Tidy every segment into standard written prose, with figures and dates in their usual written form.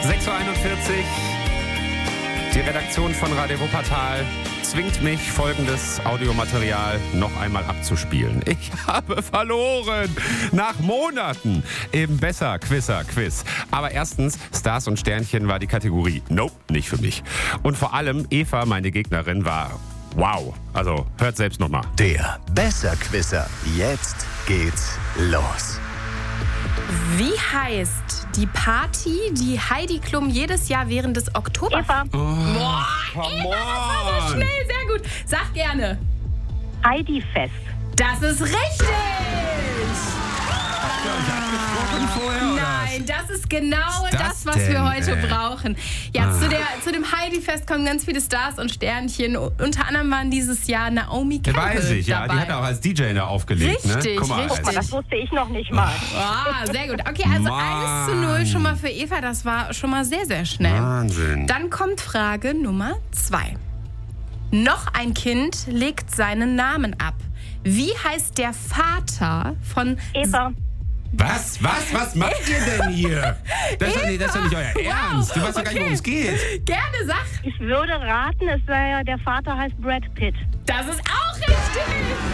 6.41 Uhr. Die Redaktion von Radio Wuppertal zwingt mich, folgendes Audiomaterial noch einmal abzuspielen. Ich habe verloren nach Monaten im Besser-Quizzer-Quiz. Aber erstens, Stars und Sternchen war die Kategorie. Nope, nicht für mich. Und vor allem Eva, meine Gegnerin, war wow. Also hört selbst nochmal. Der Besser-Quizzer. Jetzt geht's los. Wie heißt die Party, die Heidi Klum jedes Jahr während des Oktoberfests... Eva. Boah, Come Eva, das war so on. schnell, sehr gut. Sag gerne. Heidi Fest. Das ist richtig! Nein, das ist genau das, was wir heute brauchen. Ja, zu dem Heidi-Fest kommen ganz viele Stars und Sternchen. Unter anderem waren dieses Jahr Naomi Campbell Weiß ich, ja. dabei. Die hat auch als DJ da aufgelegt. Richtig, ne? Guck mal, richtig. Das wusste ich noch nicht mal. Ah, sehr gut. Okay, also Mann. 1:0 schon mal für Eva. Das war schon mal sehr, sehr schnell. Wahnsinn. Dann kommt Frage Nummer 2. Noch ein Kind legt seinen Namen ab. Wie heißt der Vater von... Eva. Was macht ihr denn hier? Das ist doch nicht euer Ernst. Du weißt doch gar nicht, worum es geht. Gerne, sag. Ich würde raten, der Vater heißt Brad Pitt. Das ist auch richtig.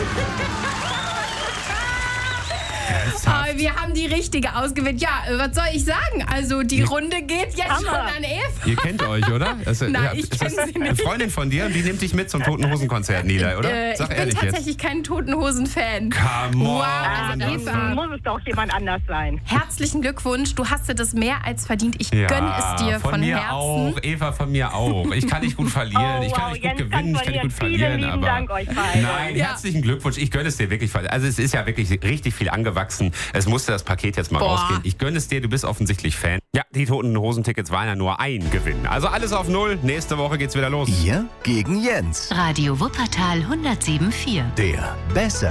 Aber wir haben die richtige ausgewählt. Ja, was soll ich sagen? Also die Runde geht jetzt Hammer. schon an Eva. Ihr kennt euch, oder? Nein, ich kenn sie Eine nicht. Freundin von dir, die nimmt dich mit zum Toten Hosen Konzert, Nila, oder? Ich Sag bin ehrlich jetzt. tatsächlich kein Toten Hosen-Fan. Come on. Wow, also Dann Eva, muss es doch jemand anders sein. herzlichen Glückwunsch. Du hast dir das mehr als verdient. Ich gönne es dir von mir Herzen. auch. Eva, von mir auch. Ich kann nicht gut verlieren. Oh, Ich kann wow, nicht gut Jens gewinnen. Ich kann nicht gut Vielen verlieren. lieben Aber Dank euch beiden. nein, Ja. herzlichen Glückwunsch. Ich gönne es dir wirklich. Also es ist ja wirklich richtig viel angewachsen. Es musste das Paket jetzt mal rausgehen. Ich gönne es dir. Du bist offensichtlich Fan. Ja, die Toten Hosentickets waren ja nur ein Gewinn. Also alles auf Null. Nächste Woche geht's wieder los. Ihr gegen Jens. Radio Wuppertal 107.4. Der Besser